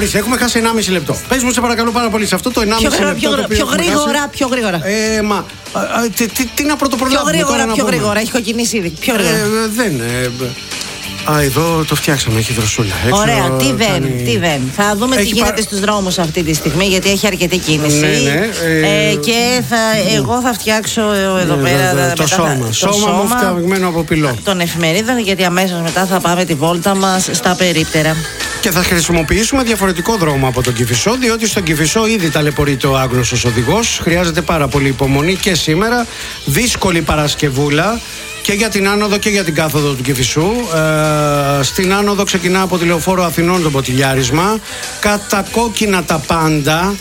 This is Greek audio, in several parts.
Ορίστε, έχουμε χάσει 1,5 λεπτό. Πες μου, σε παρακαλώ πάρα πολύ, σε αυτό το 1,5 λεπτό. Πιο γρήγορα. Τι να πρωτοπρολάβουμε. Πιο γρήγορα. Έχει κοκκινήσει ήδη. Πιο γρήγορα. Δεν. Εδώ το φτιάξαμε, έχει δροσούλα. Ωραία, τι δεν. Θα δούμε τι γίνεται στους δρόμους αυτή τη στιγμή, γιατί έχει αρκετή κίνηση. Ναι. Και εγώ θα φτιάξω εδώ πέρα το σώμα μου φτιαγμένο από πυλό των εφημερίδων, γιατί αμέσως μετά θα πάμε τη βόλτα μας στα περίπτερα. Και θα χρησιμοποιήσουμε διαφορετικό δρόμο από τον Κηφισό, διότι στον Κηφισό ήδη ταλαιπωρείται ο άγνωστος οδηγός. Χρειάζεται πάρα πολύ υπομονή και σήμερα. Δύσκολη Παρασκευούλα και για την άνοδο και για την κάθοδο του Κηφισού. Στην άνοδο ξεκινά από τη Λεωφόρο Αθηνών το ποτηλιάρισμα. Κατακόκκινα τα πάντα.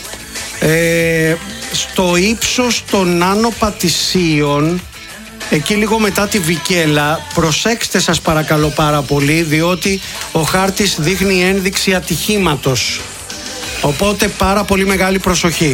Στο ύψος των Άνω Πατησίων, εκεί λίγο μετά τη Βικέλα, προσέξτε σας παρακαλώ πάρα πολύ, διότι ο χάρτης δείχνει ένδειξη ατυχήματος. Οπότε πάρα πολύ μεγάλη προσοχή.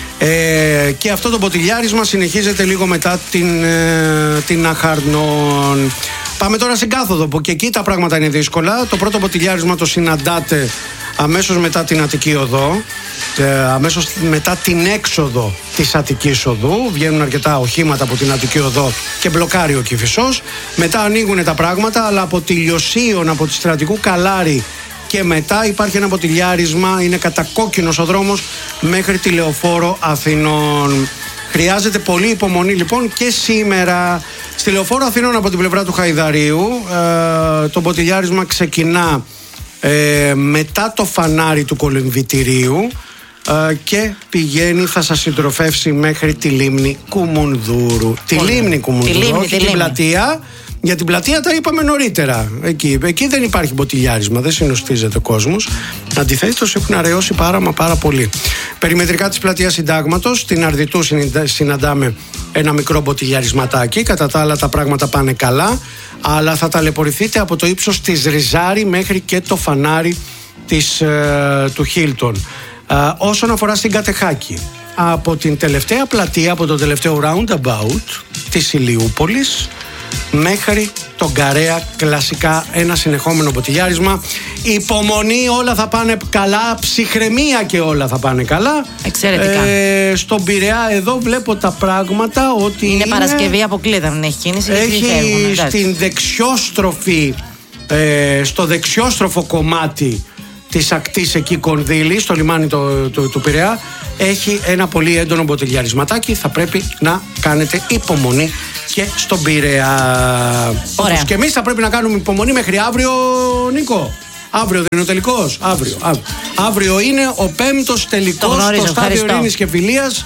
Και αυτό το ποτηλιάρισμα συνεχίζεται λίγο μετά την Αχαρνών. Πάμε τώρα στην κάθοδο, που και εκεί τα πράγματα είναι δύσκολα. Το πρώτο ποτηλιάρισμα το συναντάτε αμέσως μετά την Αττική Οδό, αμέσως μετά την έξοδο της Αττικής Οδού. Βγαίνουν αρκετά οχήματα από την Αττική Οδό και μπλοκάρει ο Κηφισός. Μετά ανοίγουν τα πράγματα, αλλά από τη Λιωσίων, από τη Στρατικού Καλάρη και μετά υπάρχει ένα ποτηλιάρισμα, είναι κατακόκκινος ο δρόμος μέχρι τη Λεωφόρο Αθηνών. Χρειάζεται πολύ υπομονή λοιπόν και σήμερα. Στη Λεωφόρο Αθηνών από την πλευρά του Χαϊδαρίου το ποτηλιάρισμα ξεκινά μετά το φανάρι του Κολυμβητηρίου και πηγαίνει, θα σας συντροφεύσει μέχρι τη λίμνη Κουμουνδούρου. Τη λίμνη Κουμουνδούρου, όχι την πλατεία. Για την πλατεία τα είπαμε νωρίτερα. Εκεί δεν υπάρχει ποτηλιάρισμα, δεν συνοστίζεται ο κόσμος. Αντιθέτως έχουν αραιώσει πάρα πολύ. Περιμετρικά της πλατείας Συντάγματος, στην Αρδιτού συναντάμε ένα μικρό ποτηλιαρισματάκι. Κατά τα άλλα τα πράγματα πάνε καλά, αλλά θα ταλαιπωρηθείτε από το ύψος της Ριζάρη μέχρι και το φανάρι του Χίλτον. Όσον αφορά στην Κατεχάκη, από την τελευταία πλατεία, από το τελευταίο roundabout της Ηλιούπολης μέχρι τον Καρέα, κλασικά ένα συνεχόμενο ποτηλιάρισμα. Υπομονή, όλα θα πάνε καλά. Ψυχραιμία και όλα θα πάνε καλά. Εξαιρετικά. Στον Πειραιά εδώ βλέπω τα πράγματα ότι είναι Παρασκευή, αποκλείται, δεν έχει κίνηση. Έχει στην δεξιόστροφη, στο δεξιόστροφο κομμάτι της ακτής εκεί Κονδύλη, στο λιμάνι του Πειραιά, έχει ένα πολύ έντονο ποτηλιαρισματάκι. Θα πρέπει να κάνετε υπομονή και στον Πειραιά. Όπως και εμείς θα πρέπει να κάνουμε υπομονή μέχρι αύριο, Νίκο. Αύριο δεν είναι ο τελικός. Αύριο είναι ο 5ος τελικός στο στάδιο ειρήνης και φιλίας.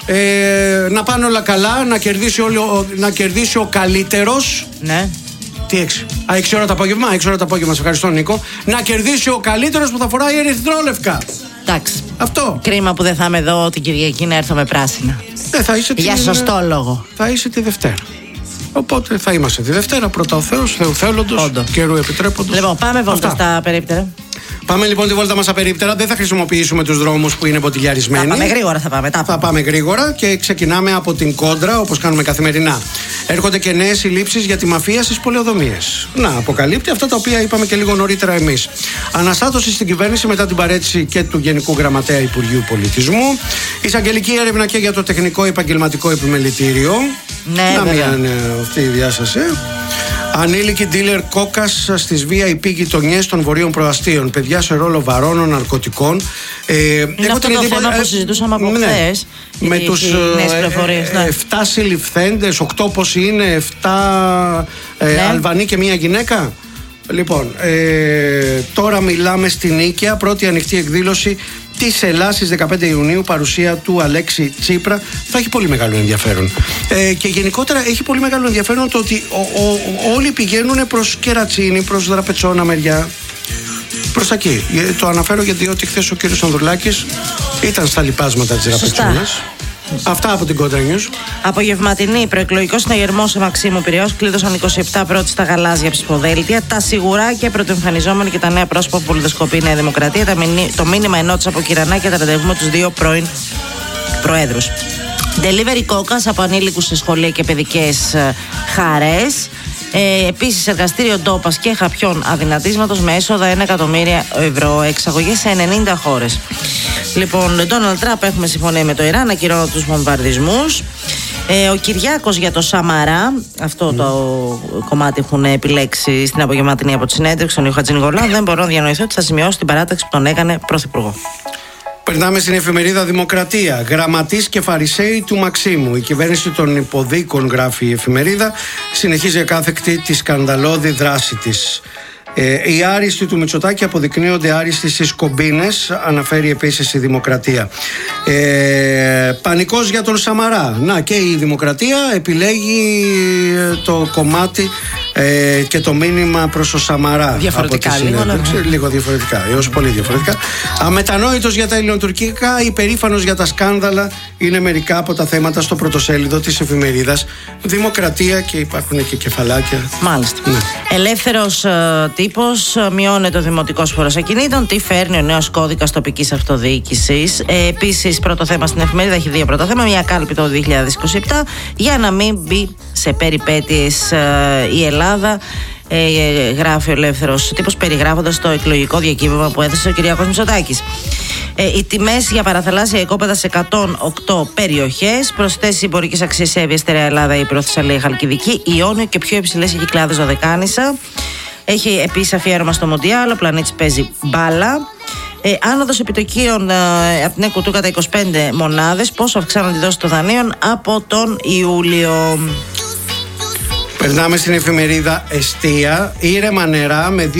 Να πάνε όλα καλά, να κερδίσει ο καλύτερος. Ναι. Τι 6 ώρα το απόγευμα, 6 ώρα το απόγευμα, σε ευχαριστώ Νίκο. Να κερδίσει ο καλύτερος που θα φοράει ερυθρόλευκα. Εντάξει. Αυτό. Κρίμα που δεν θα είμαι εδώ την Κυριακή να έρθω με πράσινα. Θα είσαι για σωστό λόγο. Θα είσαι τη Δευτέρα. Οπότε θα είμαστε τη Δευτέρα, πρώτα ο Θεός, Θεού θέλοντος, καιρού επιτρέποντος. Λοιπόν, πάμε βόλτα στα περίπτερα. Πάμε λοιπόν τη βόλτα μας στα περίπτερα. Δεν θα χρησιμοποιήσουμε τους δρόμους που είναι ποτηλιαρισμένοι. Θα πάμε γρήγορα, θα πάμε γρήγορα και ξεκινάμε από την Κόντρα, όπως κάνουμε καθημερινά. Έρχονται και νέες συλλήψεις για τη μαφία στις πολεοδομίες. Να, αποκαλύπτει αυτά τα οποία είπαμε και λίγο νωρίτερα εμείς. Αναστάτωση στην κυβέρνηση μετά την παρέτηση και του Γενικού Γραμματέα Υπουργείου Πολιτισμού. Εισαγγελική έρευνα και για το Τεχνικό Επαγγελματικό Επιμελητήριο. Ναι, αυτή η διάσταση. Ανήλικη ντίλερ κόκας στις VIP γειτονιές των Βορείων Προαστίων. Παιδιά σε ρόλο βαρώνων ναρκωτικών. Είναι αυτό το θέμα που συζητούσαμε από χθες. Με τους 7 συλληφθέντες, 8 πόσοι είναι, 7 Αλβανοί και μία γυναίκα. Λοιπόν, τώρα μιλάμε στην Νίκαια, πρώτη ανοιχτή εκδήλωση της Ελλάς στις 15 Ιουνίου, παρουσία του Αλέξη Τσίπρα. Θα έχει πολύ μεγάλο ενδιαφέρον. Και γενικότερα έχει πολύ μεγάλο ενδιαφέρον το ότι όλοι πηγαίνουν προς Κερατσίνη, προς Δραπετσόνα μεριά. Προς τα εκεί. Το αναφέρω γιατί χθες ο κύριος Ανδρουλάκης ήταν στα λοιπάσματα της Δραπετσόνας. Αυτά από την Κόντρα News. Απογευματινή προεκλογικό συναγερμό σε Μαξίμου Πειραιώς. Κλείδωσαν 27 πρώτοι στα γαλάζια ψηφοδέλτια. Τα σιγουράκια πρωτοεμφανιζόμενοι και τα νέα πρόσωπα που πολυδοσκοπεί η Νέα Δημοκρατία. Το μήνυμα ενότητας από Κυρανά και τα ραντεβού με τους δύο πρώην προέδρους. Delivery κόκας από ανήλικους σε σχολεία και παιδικές χαρές. Επίσης, εργαστήριο ντόπας και χαπιών αδυνατίσματος με έσοδα 1 εκατομμύριο ευρώ. Εξαγωγές σε 90 χώρες. Λοιπόν, Ντόναλντ Τραμπ, έχουμε συμφωνία με το Ιράν, ακυρώνω τους βομβαρδισμούς. Ο Κυριάκος για το Σαμαρά, αυτό το κομμάτι έχουν επιλέξει στην απογευματινή από τη συνέντευξη στον Χατζηνικολάου. Δεν μπορώ να διανοηθώ ότι θα σημειώσει την παράταξη που τον έκανε πρωθυπουργό. Περνάμε στην εφημερίδα Δημοκρατία. Γραμματείς και Φαρισαίοι του Μαξίμου. Η κυβέρνηση των υποδίκων, γράφει η εφημερίδα, συνεχίζει ακάθεκτη τη σκανδαλώδη δράση της. Οι άριστοι του Μητσοτάκη αποδεικνύονται άριστοι στις κομπίνες, αναφέρει επίσης η Δημοκρατία. Πανικός για τον Σαμαρά. Να, και η Δημοκρατία επιλέγει το κομμάτι και το μήνυμα προς τον Σαμαρά. Διαφορετικά λίγο διαφορετικά, έως πολύ διαφορετικά. Αμετανόητος για τα ελληνοτουρκικά, υπερήφανος για τα σκάνδαλα, είναι μερικά από τα θέματα στο πρωτοσέλιδο της εφημερίδας Δημοκρατία, και υπάρχουν και κεφαλάκια. Μάλιστα. Ναι. Ελεύθερος τύπος, μειώνεται ο δημοτικός φόρος ακινήτων. Τι φέρνει ο νέος κώδικας τοπικής αυτοδιοίκησης. Επίσης, πρώτο θέμα στην εφημερίδα, έχει δύο πρώτα θέματα. Μια κάλπη το 2027 για να μην μπει σε περιπέτειες η Ελλάδα. Γράφει ο ελεύθερος τύπος, περιγράφοντας το εκλογικό διακύβευμα που έθεσε ο Κυριάκος Μητσοτάκης. Οι τιμές για παραθαλάσσια οικόπεδα σε 108 περιοχές. Προσθέσεις εμπορικής αξίας σε Εύβοια, Στερεά Ελλάδα, Ηπειρό, Θεσσαλία, Χαλκιδική, Ιόνιο και πιο υψηλές οι Κυκλάδες, Δωδεκάνησα. Έχει επίσης αφιέρωμα στο Μοντιάλ, ο πλανήτης παίζει μπάλα. Άνοδος επιτοκίων από την ΕΚΟΥ κατά 25 μονάδες. Πόσο αυξάνονται οι δόσεις των δανείων από τον Ιούλιο. Περνάμε στην εφημερίδα Εστία. Ήρεμα νερά με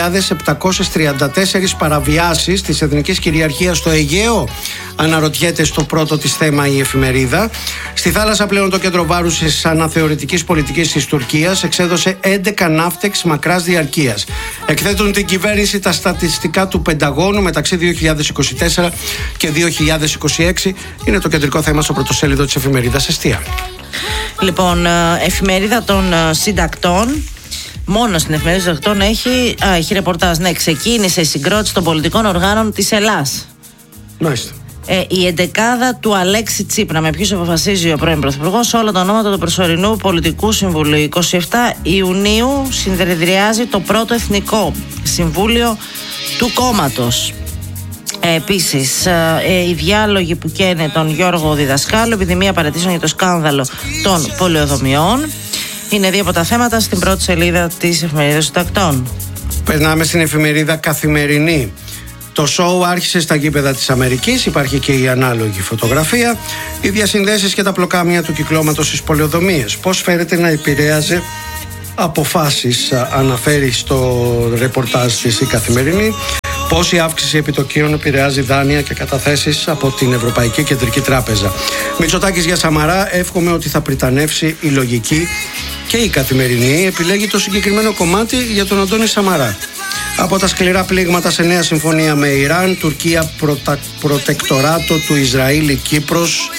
2.734 παραβιάσεις της εθνικής κυριαρχίας στο Αιγαίο, αναρωτιέται στο πρώτο της θέμα η εφημερίδα. Στη θάλασσα πλέον το κέντρο βάρους της αναθεωρητικής πολιτικής της Τουρκίας εξέδωσε 11 ναύτεξ μακράς διαρκείας. Εκθέτουν την κυβέρνηση τα στατιστικά του Πενταγώνου μεταξύ 2024 και 2026. Είναι το κεντρικό θέμα στο πρωτοσέλιδο της εφημερίδας Εστία. Λοιπόν, εφημερίδα των συντακτών. Μόνο στην εφημερίδα των συντακτών έχει ρεπορτάζ. Ναι, ξεκίνησε η συγκρότηση των πολιτικών οργάνων της Ελλάς. Μάλιστα. Η εντεκάδα του Αλέξη Τσίπρα, με ποιους αποφασίζει ο πρώην Πρωθυπουργός, σε όλα τα ονόματα του προσωρινού Πολιτικού Συμβουλίου. 27 Ιουνίου συνεδριάζει το πρώτο Εθνικό Συμβούλιο του κόμματος. Επίσης, οι διάλογοι που καίνε τον Γιώργο Διδασκάλου, επιδημία παραιτήσεων για το σκάνδαλο των πολεοδομιών, είναι δύο από τα θέματα στην πρώτη σελίδα της εφημερίδας των Συντακτών. Περνάμε στην εφημερίδα Καθημερινή. Το σόου άρχισε στα γήπεδα της Αμερικής, υπάρχει και η ανάλογη φωτογραφία. Οι διασυνδέσεις και τα πλοκάμια του κυκλώματος στις πολεοδομίες. Πώς φέρεται να επηρέαζε αποφάσεις, αναφέρει στο ρεπορτάζ της η Καθημερινή. Πώς η αύξηση επιτοκίων επηρεάζει δάνεια και καταθέσεις από την Ευρωπαϊκή Κεντρική Τράπεζα. Μητσοτάκης για Σαμαρά, εύχομαι ότι θα πριτανεύσει η λογική. Και η Καθημερινή επιλέγει το συγκεκριμένο κομμάτι για τον Αντώνη Σαμαρά. Από τα σκληρά πλήγματα σε νέα συμφωνία με Ιράν, Τουρκία, προτεκτοράτο του Ισραήλ, η Κύπρος,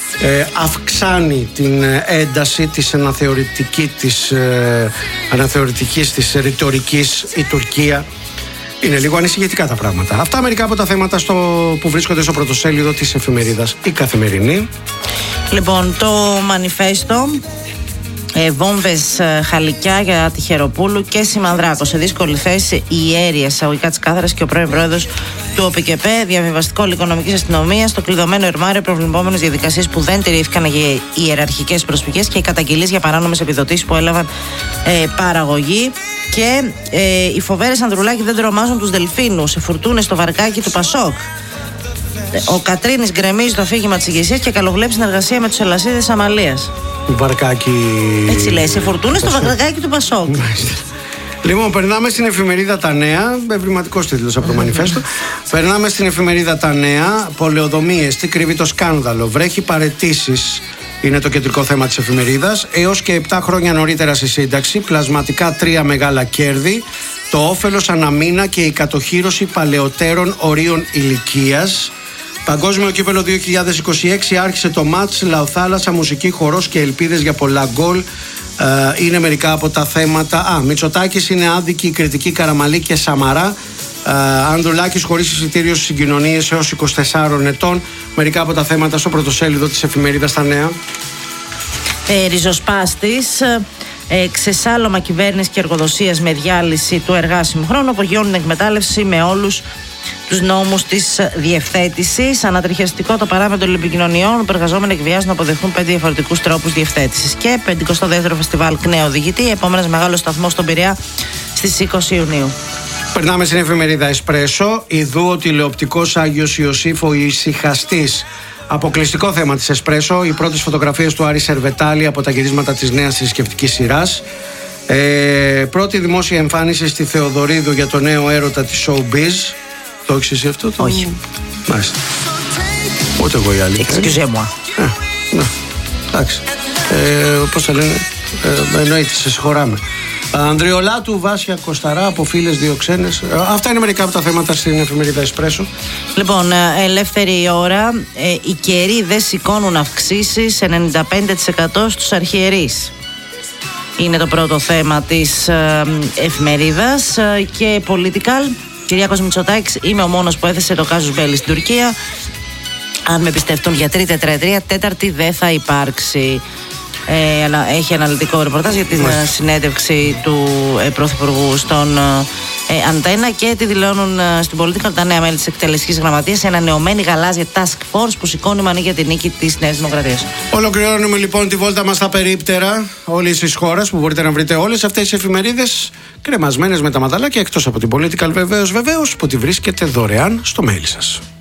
αυξάνει την ένταση της αναθεωρητικής της ρητορικής η Τουρκία. Είναι λίγο ανησυχητικά τα πράγματα. Αυτά μερικά από τα θέματα που βρίσκονται στο πρωτοσέλιδο της εφημερίδας η Καθημερινή. Λοιπόν, το μανιφέστο, βόμβες Χαλικιά για Τυχεροπούλου και Σιμανδράκο. Σε δύσκολη θέση η αίρια εισαγωγικά της Κάθαρας και ο πρώην πρόεδρος του ΟΠΚΕΠ. Διαβιβαστικό οικονομικής αστυνομίας στο κλειδωμένο ερμάριο, προβλημόμενες διαδικασίες που δεν τηρήθηκαν για ιεραρχικές προσφυγές και οι καταγγελίες για παράνομες επιδοτήσεις που έλαβαν παραγωγή. Και οι φοβέρες Ανδρουλάκη δεν τρομάζουν τους δελφίνους. Σε φουρτούνες στο βαρκάκι του Πασόκ. Ο Κατρίνης γκρεμίζει το αφήγημα της ηγεσίας και καλοβλέπει συνεργασία με τους Ελασσίδες Αμαλίας. Βαρκάκι. Έτσι λέει, σε φουρτούνες στο βαρκάκι του Πασόκ. Λοιπόν, περνάμε στην εφημερίδα Τα Νέα. Ευρηματικός τίτλος από το μανιφέστο. Περνάμε στην εφημερίδα Τα Νέα. Πολεοδομίες, τι κρύβει το σκάνδαλο. Βρέχει παραιτήσεις. Είναι το κεντρικό θέμα της εφημερίδας. Έως και 7 χρόνια νωρίτερα στη σύνταξη. Πλασματικά 3 μεγάλα κέρδη. Το όφελος αναμήνα και η κατοχύρωση παλαιότερων ορίων ηλικίας. Παγκόσμιο κύπελο 2026 άρχισε το μάτς. Λαοθάλασσα, μουσική, χορός και ελπίδες για πολλά γκολ. Είναι μερικά από τα θέματα. Μητσοτάκης είναι άδικη, κριτική Καραμαλή και Σαμαρά. Ανδρουλάκης χωρίς εισιτήριο στις συγκοινωνίες έως 24 ετών. Μερικά από τα θέματα στο πρωτοσέλιδο της εφημερίδας Τα Νέα. Ριζοσπάστης. Ξεσάλωμα κυβέρνηση και εργοδοσίας με διάλυση του εργάσιμου χρόνου, απογειώνουν την εκμετάλλευση με όλους τους νόμους της διευθέτησης. Ανατριχιαστικό το παράμετρο των επικοινωνιών, που εργαζόμενοι εκβιάζουν να αποδεχθούν 5 διαφορετικούς τρόπους διευθέτησης. Και 52ο Φεστιβάλ ΚΝΕ Οδηγητή, επόμενος μεγάλος σταθμός στον Πειραιά στις 20 Ιουνίου. Περνάμε στην εφημερίδα Εσπρέσο. Ιδού ο τηλεοπτικός Άγιος Ιωσήφ ο Ησυχαστής. Αποκλειστικό θέμα της Εσπρέσο. Οι πρώτες φωτογραφίες του Άρη Σερβετάλη από τα γυρίσματα της νέας θρησκευτικής σειράς. Πρώτη δημόσια εμφάνιση στη Θεοδωρίδου για το νέο έρωτα της Showbiz. Το έχεις εσύ αυτό? Όχι. Μάλιστα. Ούτε εγώ η άλλη. Excusez-moi. Ναι. Εντάξει. Πώς θα λένε. Εννοείται, σε συγχωράμε. Ανδριολάτου, Βάσια Κοσταρά, από φίλες, 2 ξένες. Αυτά είναι μερικά από τα θέματα στην εφημερίδα Εσπρέσο. Λοιπόν, ελεύθερη ώρα. Οι καιροί δεν σηκώνουν αυξήσεις, 95% στους αρχιερείς. Είναι το πρώτο θέμα της εφημερίδας. Και political. Κυριάκος Μητσοτάκης, είμαι ο μόνος που έθεσε το κάζους μπέλι στην Τουρκία. Αν με πιστευτούν για 3η τετραετία, 4η δεν θα υπάρξει. Έχει αναλυτικό ρεπορτάζ για την συνέντευξη του Πρωθυπουργού στον Αντένα και τη δηλώνουν στην Political τα νέα μέλη της εκτελεστικής γραμματείας σε ανανεωμένη γαλάζια task force που σηκώνει μανί για την νίκη της Νέας Δημοκρατίας. Ολοκληρώνουμε λοιπόν τη βόλτα μας στα περίπτερα όλης της χώρας, που μπορείτε να βρείτε όλες αυτές τις εφημερίδες κρεμασμένες με τα ματαλάκια, εκτός από την Political βεβαίως που τη βρίσκετε δωρεάν στο mail σας.